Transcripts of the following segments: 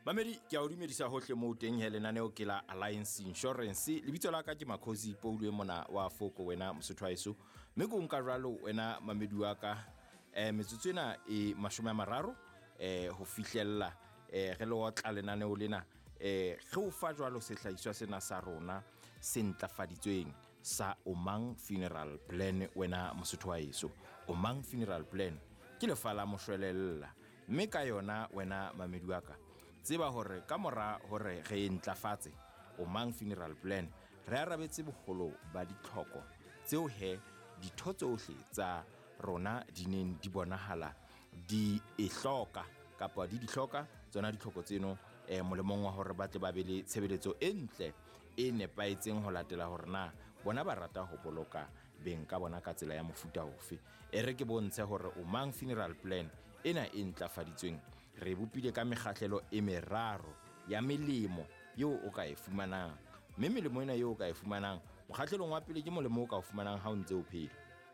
Mamedi ke a o dumedisa hohle mo teng he lenaneo ke la Alliance Insurance lebitso la ka ke Makhosi Paulwe mona wa Foko wena mosotho wa heso mme go nka jwalo wena mamedi wa ka metsotso ena e 30 ho fihlella re lo otla lenaneo lena ge o fa jwalo sehlahiswa sena sa rona se ntlafaditsweng sa Omang Funeral Plan wena mosotho wa heso. Omang Funeral Plan ke lefa la moshwelella mme ka yona wena mamedi wa ka tseba hore ka mora hore re ntlafatse Omang Funeral Plan re arabetse bogolo ba ditlhoko tseo he ditho tsohle tsa rona di neng di bonahala di ehloka kapa di hloka tsona ditlhoko tseno molemong wa hore ba tle ba be le tshebeletso e ntle e nepaetseng ho latela hore na bona ba rata ho boloka beng ka bona ka tsela ya mofuta ofe re ke bontshe hore Omang Funeral Plan ena e ntlafaditsweng re bopile ka mekgahlelo e meraro ya melemo eo o ka e fumanang mme melemo ena eo o ka e fumanang mokgahlelong wa pele ke molemo o ka o fumanang ha o ntse o phela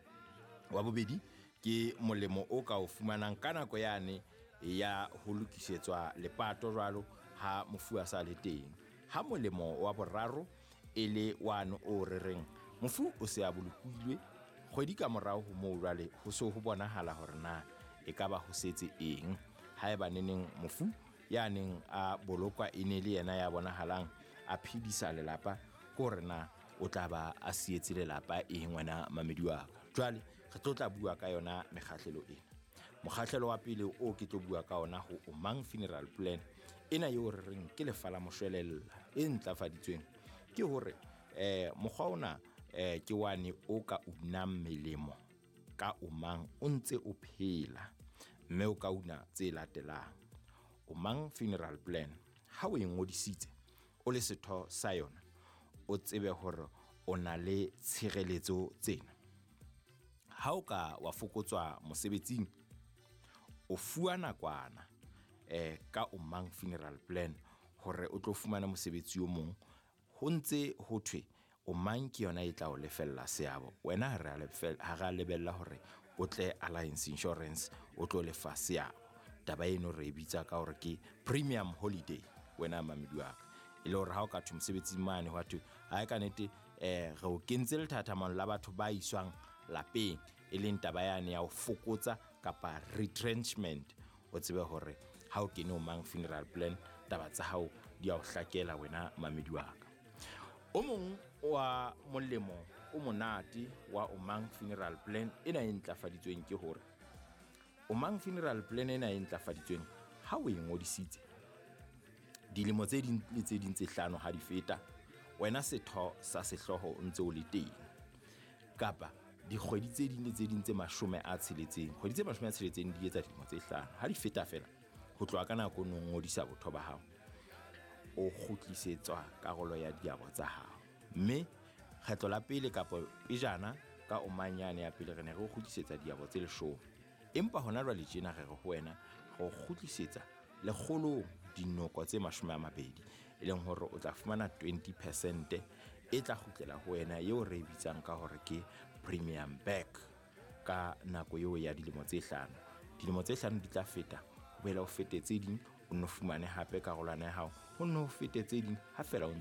wa bobedi ke molemo o ka o fumanang ka nako yane ya ho lokisetswa lepato jwalo ha mofu a sa le teng ha molemo wa boraro ele wano o rereng mofu o se a bolokilwe kgwedi ka morao ho moo jwale ho so ho bonahala hore na e ka ba ho setse eng haeba neneng mofu ya neng a bolokwa ene le yena ya bonahalang a phedisa lelapa gore na o tla ba a sietse lelapa eng wena mamedi wa ka jwale re tla bua ka yona mekgahlelo ena. Mokgahlelo wa pele o ke tlo bua ka ona ho Omang Funeral Plan ena yo re reng ke lefa la moshwelella e ntlafaditsweng ke hore mokgwa ona ke wane o ka unang melemo ka Omang o ntse o phela mme o ka una tse latelang. Omang Funeral Plan ha o ngodisitse o le setho sa yona o tsebe hore o na le tshireletso tsena. Ha o ka wa fokotswa mosebetsing o fuwa nakwana ka Omang Funeral Plan hore o tlo fumana mosebetsi o mong ho ntse ho thwe Omang ke yona e tla o lefella seabo wena ha ra lebella hore o tle Alliance Insurance o tlo lefa seabo taba eno re bitsa ka hore ke premium holiday wena mamedi wa ka ile hore ha o ka thwe mosebetsing mane ho thwe ha e ka nete re o kentse lethathamano la batho ba iswang lapeng e leng taba yane ya ho fokotsa kapa retrenchment o tsebe hore ha o kene Omang Funeral Plan taba tsa hao di a o hlakela wena mamedi wa ka. O mong wa molemo o monate wa Omang Funeral Plan ena e ntlafaditsweng ke hore Omang Funeral Plan ena e ntlafaditsweng ha o ngodisitse dilemo tse ding le tse ding tse hlano ha di feta wena setho sa sehloho ntse o le teng kapa dikgwedi tse ding le tse ding tse 60 kgwedi tse 60 di etsa dilemo tse hlano ha di feta fela ho tloa ka nako no ngodisa botho ba hao o khutlisetswa karolo ya diabo tsa hao mme kgetlo la pele kapa pejana ka omanyane ya pele re ne re khutlisetsa diabo tse 10 empa hona jwale tjena re re ho wena go khutlisetsa le kgolo dinoko tse 20 e leng hore o tla fumana 20% e tla khutlela ho wena eo re bitsang ka hore ke premium back ka nako eo ya dilemo tse 5 dilemo tse 5 di tla feta ho bela o fetetse ding o no fumane hape karolwana ya hao ho no fetetse ding ha fela o